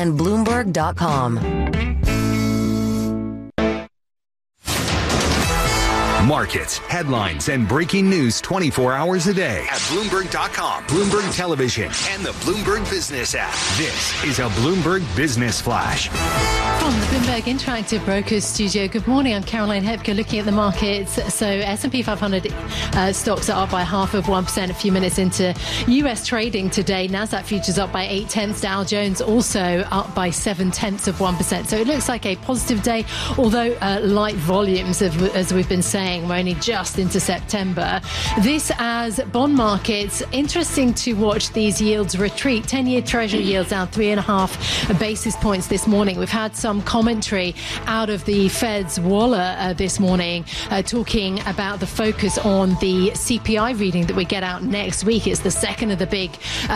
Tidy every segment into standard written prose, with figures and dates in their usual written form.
and Bloomberg.com. Markets, headlines, and breaking news 24 hours a day at Bloomberg.com, Bloomberg Television, and the Bloomberg Business app. This is a Bloomberg Business Flash. From the Bloomberg Interactive Brokers Studio, good morning. I'm Caroline Hepker looking at the markets. So S&P 500 stocks are up by 0.5%, a few minutes into U.S. trading today. NASDAQ futures up by 0.8. Dow Jones also up by 0.7%. So it looks like a positive day, although light volumes, as we've been saying. We're only just into September. This as bond markets, interesting to watch these yields retreat. 10-year Treasury yields down 3.5 basis points this morning. We've had some commentary out of the Fed's Waller this morning talking about the focus on the CPI reading that we get out next week. It's the second of the big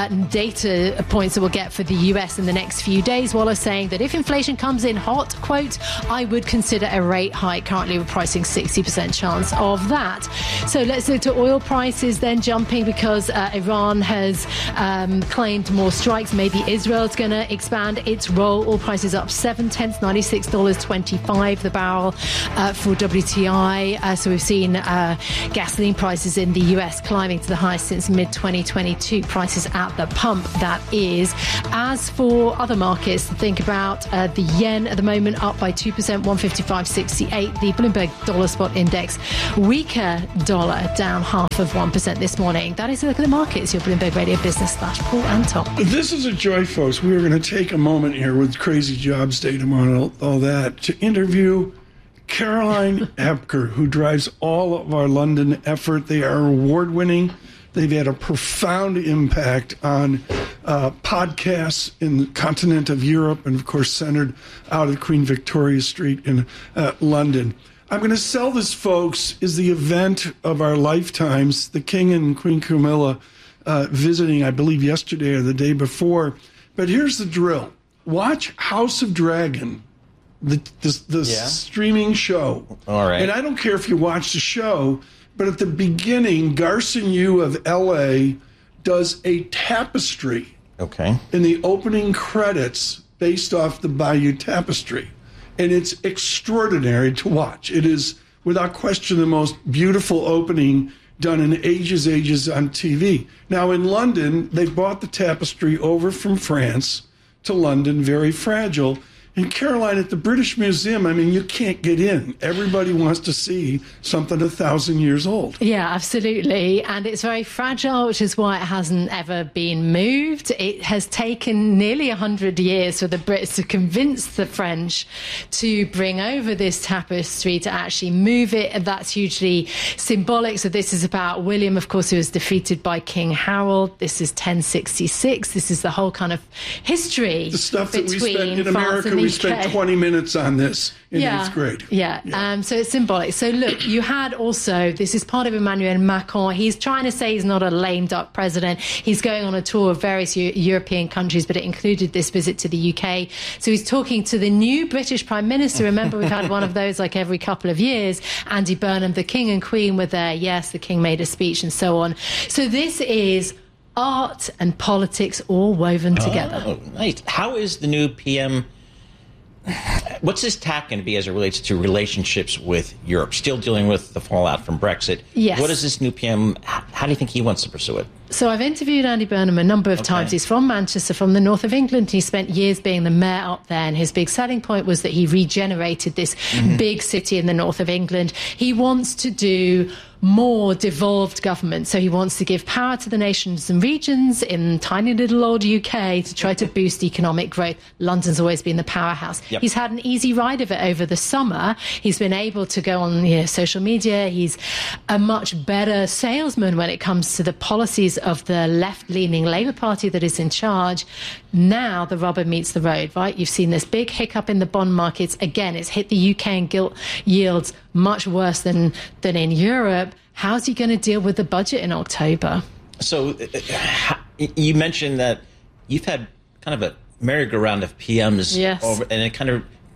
data points that we'll get for the US in the next few days. Waller saying that if inflation comes in hot, quote, I would consider a rate hike. Currently we're pricing 60% chance of that. So let's look to oil prices then jumping because Iran has claimed more strikes. Maybe Israel's going to expand its role. Oil prices up 0.7, $96.25 the barrel for WTI. So we've seen gasoline prices in the US climbing to the highest since mid-2022. Prices at the pump, that is. As for other markets to think about, the yen at the moment up by 2%, 155.68. The Bloomberg Dollar Spot Index, weaker dollar, down 0.5% this morning. That is a look at the markets. Your Bloomberg Radio Business Flash. Paul Anton. This is a joy, folks. We are going to take a moment here with crazy jobs day tomorrow, all that, to interview Caroline Hepker, who drives all of our London effort. They are award-winning. They've had a profound impact on podcasts in the continent of Europe and, of course, centered out of Queen Victoria Street in London. I'm going to sell this, folks, is the event of our lifetimes. The King and Queen Camilla visiting, I believe, yesterday or the day before. But here's the drill. Watch House of Dragon, the streaming show. All right. And I don't care if you watch the show, but at the beginning, Garson Yu of L.A. does a tapestry. Okay. In the opening credits based off the Bayeux Tapestry. And it's extraordinary to watch. It is, without question, the most beautiful opening done in ages on TV. Now, in London, they brought the tapestry over from France to London, very fragile. And Caroline, at the British Museum, I mean, you can't get in. Everybody wants to see something 1,000 years old. Yeah, absolutely. And it's very fragile, which is why it hasn't ever been moved. It has taken nearly 100 years for the Brits to convince the French to bring over this tapestry, to actually move it. That's hugely symbolic. So this is about William, of course, who was defeated by King Harold. This is 1066. This is the whole kind of history. The stuff that we spent in America, we spent 20 minutes on this in eighth grade. Yeah. So it's symbolic. So look, you had also, this is part of Emmanuel Macron. He's trying to say he's not a lame duck president. He's going on a tour of various European countries, but it included this visit to the UK. So he's talking to the new British Prime Minister. Remember, we've had one of those like every couple of years. Andy Burnham, the King and Queen were there. Yes, the King made a speech and so on. So this is art and politics all woven together. Oh, nice. How is the new PM... What's his tack going to be as it relates to relationships with Europe? Still dealing with the fallout from Brexit. Yes. What is this new PM? How do you think he wants to pursue it? So I've interviewed Andy Burnham a number of times. He's from Manchester, from the north of England. He spent years being the mayor up there. And his big selling point was that he regenerated this big city in the north of England. He wants to do more devolved government. So he wants to give power to the nations and regions in tiny little old UK to try to boost economic growth. London's always been the powerhouse. Yep. He's had an easy ride of it over the summer. He's been able to go on social media. He's a much better salesman when it comes to the policies of the left-leaning Labour Party that is in charge. Now the rubber meets the road, right? You've seen this big hiccup in the bond markets. Again, it's hit the UK and gilt yields much worse than in Europe. How's he going to deal with the budget in October? So you mentioned that you've had kind of a merry-go-round of PMs over, and it kind of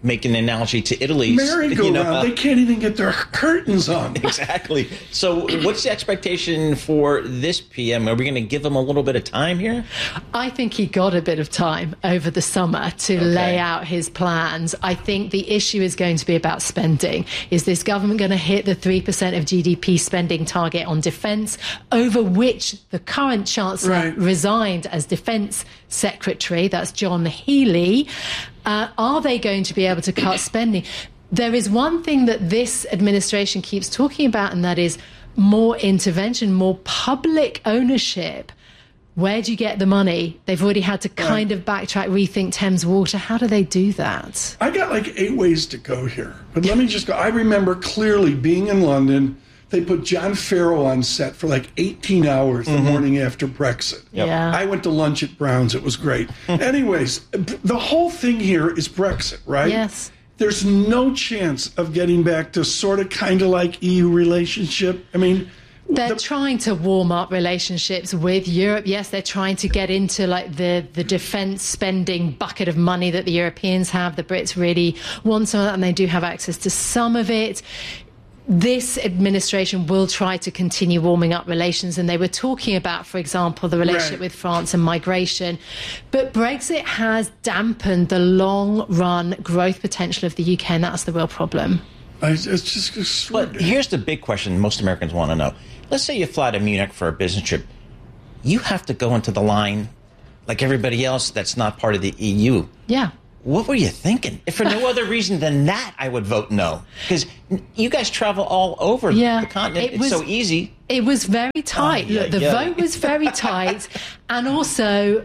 make an analogy to Italy. Merry-go-round. They can't even get their curtains on. Exactly. So what's the expectation for this PM? Are we going to give him a little bit of time here? I think he got a bit of time over the summer to lay out his plans. I think the issue is going to be about spending. Is this government going to hit the 3% of GDP spending target on defence, over which the current Chancellor resigned as Defence Secretary? That's John Healey. Are they going to be able to cut spending? There is one thing that this administration keeps talking about, and that is more intervention, more public ownership. Where do you get the money? They've already had to kind of backtrack, rethink Thames Water. How do they do that? I got like 8 ways to go here, but let me just go. I remember clearly being in London. They put John Farrow on set for like 18 hours the morning after Brexit. Yep. Yeah. I went to lunch at Brown's. It was great. Anyways, the whole thing here is Brexit, right? Yes. There's no chance of getting back to sort of kind of like EU relationship. I mean, they're trying to warm up relationships with Europe. Yes, they're trying to get into like the defence spending bucket of money that the Europeans have. The Brits really want some of that, and they do have access to some of it. This administration will try to continue warming up relations, and they were talking about, for example, the relationship with France and migration. But Brexit has dampened the long-run growth potential of the UK, and that's the real problem. It's just extraordinary. But here's the big question most Americans want to know. Let's say you fly to Munich for a business trip. You have to go into the line like everybody else that's not part of the EU. Yeah. What were you thinking? If for no other reason than that, I would vote no. Because you guys travel all over the continent. It's so easy. It was very tight. Look, the vote was very tight. And also,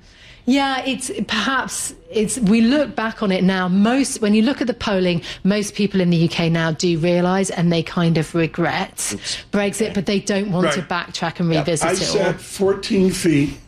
we look back on it now. When you look at the polling, most people in the UK now do realise, and they kind of regret Brexit, but they don't want to backtrack and revisit it all. I sat 14 feet